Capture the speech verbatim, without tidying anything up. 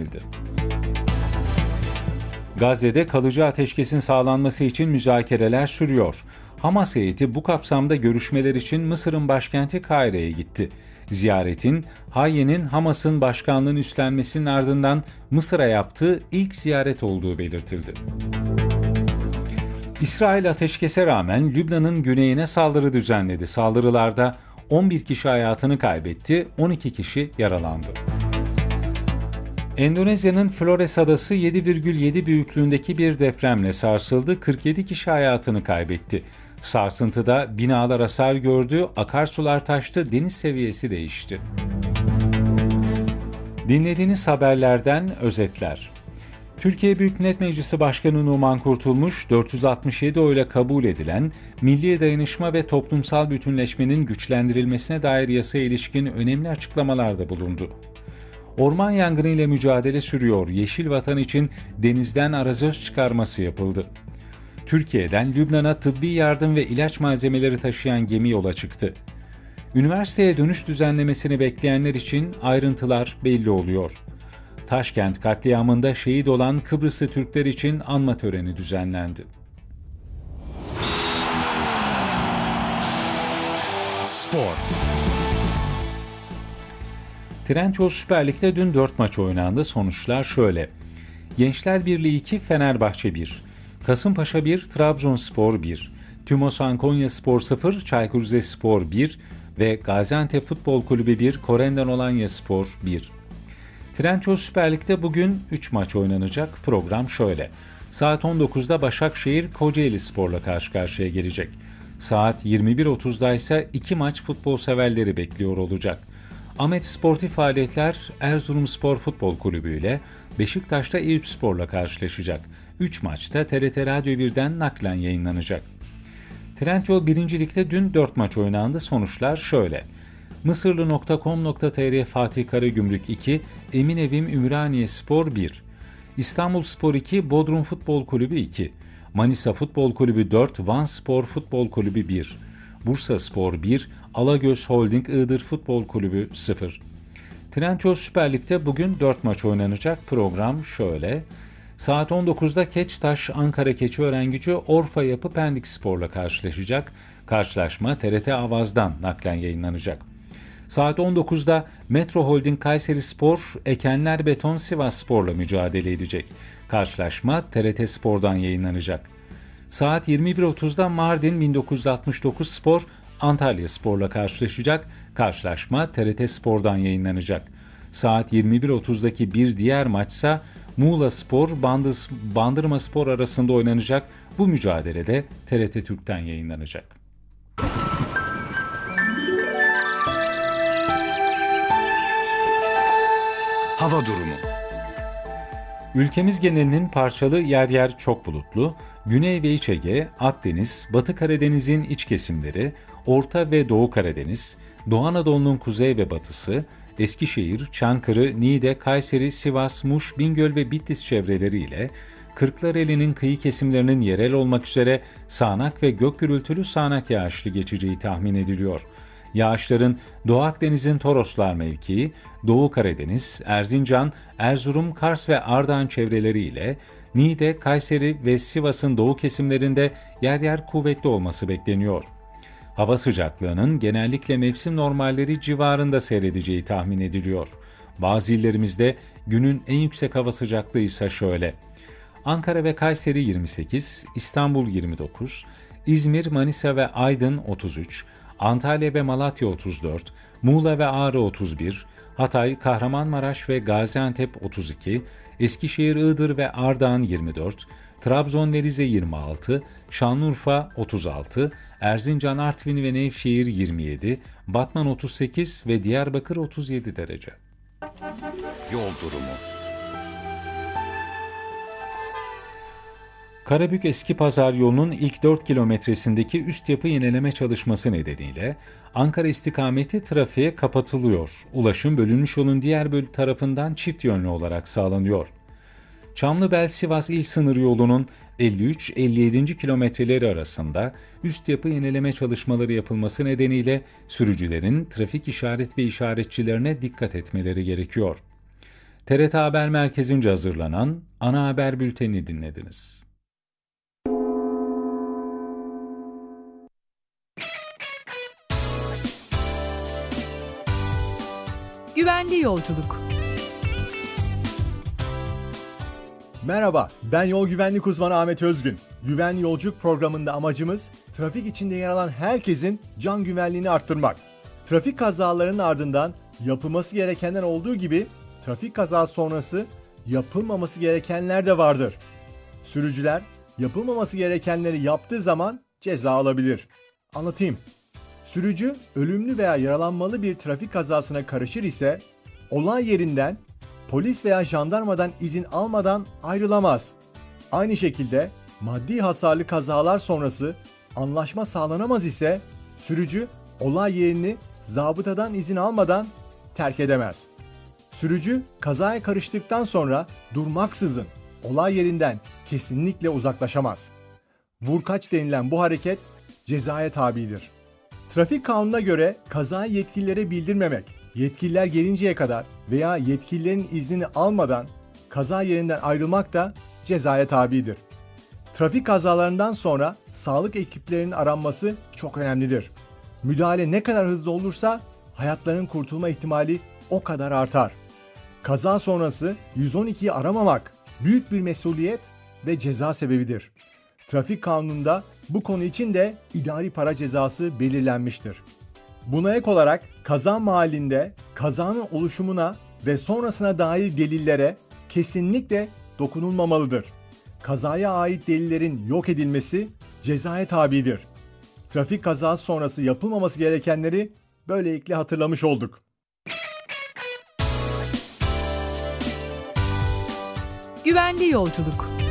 denildi. Gazze'de kalıcı ateşkesin sağlanması için müzakereler sürüyor. Hamas heyeti bu kapsamda görüşmeler için Mısır'ın başkenti Kahire'ye gitti. Ziyaretin, Hayye'nin Hamas'ın başkanlığını üstlenmesinin ardından Mısır'a yaptığı ilk ziyaret olduğu belirtildi. İsrail ateşkese rağmen Lübnan'ın güneyine saldırı düzenledi. Saldırılarda on bir kişi hayatını kaybetti, on iki kişi yaralandı. Endonezya'nın Flores adası yedi virgül yedi büyüklüğündeki bir depremle sarsıldı, kırk yedi kişi hayatını kaybetti. Sarsıntıda binalar hasar gördü, akarsular taştı, deniz seviyesi değişti. Dinlediğiniz haberlerden özetler. Türkiye Büyük Millet Meclisi Başkanı Numan Kurtulmuş, dört yüz altmış yedi oyla kabul edilen milli dayanışma ve toplumsal bütünleşmenin güçlendirilmesine dair yasaya ilişkin önemli açıklamalarda bulundu. Orman yangını ile mücadele sürüyor. Yeşil Vatan için denizden arazöz çıkarması yapıldı. Türkiye'den Lübnan'a tıbbi yardım ve ilaç malzemeleri taşıyan gemi yola çıktı. Üniversiteye dönüş düzenlemesini bekleyenler için ayrıntılar belli oluyor. Taşkent katliamında şehit olan Kıbrıslı Türkler için anma töreni düzenlendi. Spor. Trendyol Süper Lig'de dün dört maç oynandı. Sonuçlar şöyle. Gençler Birliği iki, Fenerbahçe bir. Kasımpaşa bir, Trabzonspor bir. Tümosan Konyaspor sıfır, Çaykur Rizespor bir ve Gaziantep Futbol Kulübü bir, Korendon Alanyaspor bir. Trendyol Süper Lig'de bugün üç maç oynanacak. Program şöyle. Saat on dokuzda Başakşehir Kocaelispor'la karşı karşıya gelecek. Saat yirmi bir otuzda ise iki maç futbol severleri bekliyor olacak. Ahmet Sportif Faaliyetler Erzurumspor Futbol Kulübü ile Beşiktaş'ta Eyüpspor'la karşılaşacak. üç maçta T R T Radyo birden naklen yayınlanacak. Trendyol birinci Lig'de dün dört maç oynandı. Sonuçlar şöyle. Mısırlı nokta com nokta t r Fatih Karagümrük iki, Eminevim Ümraniyespor bir. İstanbulspor iki, Bodrum Futbol Kulübü iki. Manisa Futbol Kulübü dört, Vanspor Futbol Kulübü bir. Bursaspor bir, Alagöz Holding Iğdır Futbol Kulübü sıfır. Trendyol Süper Lig'de bugün dört maç oynanacak. Program şöyle. Saat on dokuzda Keçtaş Ankara Keçiörengücü Orfa Yapı Pendikspor'la karşılaşacak. Karşılaşma T R T Avaz'dan naklen yayınlanacak. Saat on dokuzda Metro Holding Kayserispor Ekenler Beton Sivasspor'la mücadele edecek. Karşılaşma T R T Spor'dan yayınlanacak. Saat yirmi bir otuzda Mardin bin dokuz yüz altmış dokuz Spor Antalyaspor'la karşılaşacak. Karşılaşma T R T Spor'dan yayınlanacak. Saat yirmi bir otuzdaki bir diğer maçsa Muğla Spor Bandırma Spor arasında oynanacak. Bu mücadelede T R T Türk'ten yayınlanacak. Hava durumu. Ülkemiz genelinin parçalı, yer yer çok bulutlu, Güney ve İç Ege, Akdeniz, Batı Karadeniz'in iç kesimleri, Orta ve Doğu Karadeniz, Doğu Anadolu'nun kuzey ve batısı, Eskişehir, Çankırı, Niğde, Kayseri, Sivas, Muş, Bingöl ve Bitlis çevreleriyle Kırklareli'nin kıyı kesimlerinin yerel olmak üzere sağanak ve gök gürültülü sağanak yağışlı geçeceği tahmin ediliyor. Yağışların Doğu Akdeniz'in Toroslar mevkii, Doğu Karadeniz, Erzincan, Erzurum, Kars ve Ardahan çevreleriyle Niğde, Kayseri ve Sivas'ın doğu kesimlerinde yer yer kuvvetli olması bekleniyor. Hava sıcaklığının genellikle mevsim normalleri civarında seyredeceği tahmin ediliyor. Bazı illerimizde günün en yüksek hava sıcaklığı ise şöyle. Ankara ve Kayseri yirmi sekiz, İstanbul yirmi dokuz, İzmir, Manisa ve Aydın otuz üç, Antalya ve Malatya otuz dört, Muğla ve Ağrı otuz bir, Hatay, Kahramanmaraş ve Gaziantep otuz iki, Eskişehir, Iğdır ve Ardahan yirmi dört, Trabzon ve Rize yirmi altı, Şanlıurfa otuz altı, Erzincan, Artvin ve Nevşehir yirmi yedi, Batman otuz sekiz ve Diyarbakır otuz yedi derece. Yol durumu. Karabük Eskipazar yolunun ilk dört kilometresindeki üst yapı yenileme çalışması nedeniyle Ankara istikameti trafiğe kapatılıyor. Ulaşım bölünmüş yolun diğer bölü tarafından çift yönlü olarak sağlanıyor. Çamlıbel-Sivas il sınır yolunun elli üç elli yedi. kilometreleri arasında üst yapı yenileme çalışmaları yapılması nedeniyle sürücülerin trafik işaret ve işaretçilerine dikkat etmeleri gerekiyor. T R T Haber Merkezi'nce hazırlanan ana haber bültenini dinlediniz. Güvenli yolculuk. Merhaba, ben yol güvenlik uzmanı Ahmet Özgün. Güvenli yolculuk programında amacımız trafik içinde yer alan herkesin can güvenliğini arttırmak. Trafik kazalarının ardından yapılması gerekenler olduğu gibi trafik kazası sonrası yapılmaması gerekenler de vardır. Sürücüler yapılmaması gerekenleri yaptığı zaman ceza alabilir. Anlatayım. Sürücü ölümlü veya yaralanmalı bir trafik kazasına karışır ise olay yerinden polis veya jandarmadan izin almadan ayrılamaz. Aynı şekilde maddi hasarlı kazalar sonrası anlaşma sağlanamaz ise sürücü olay yerini zabıtadan izin almadan terk edemez. Sürücü kazaya karıştıktan sonra durmaksızın olay yerinden kesinlikle uzaklaşamaz. Vurkaç denilen bu hareket cezaya tabidir. Trafik kanununa göre kazayı yetkililere bildirmemek, yetkililer gelinceye kadar veya yetkililerin iznini almadan kaza yerinden ayrılmak da cezaya tabidir. Trafik kazalarından sonra sağlık ekiplerinin aranması çok önemlidir. Müdahale ne kadar hızlı olursa hayatların kurtulma ihtimali o kadar artar. Kaza sonrası yüz on ikiyi aramamak büyük bir mesuliyet ve ceza sebebidir. Trafik kanununda bu konu için de idari para cezası belirlenmiştir. Buna ek olarak kaza mahallinde kazanın oluşumuna ve sonrasına dair delillere kesinlikle dokunulmamalıdır. Kazaya ait delillerin yok edilmesi cezaya tabidir. Trafik kazası sonrası yapılmaması gerekenleri böylelikle hatırlamış olduk. Güvenli yolculuk.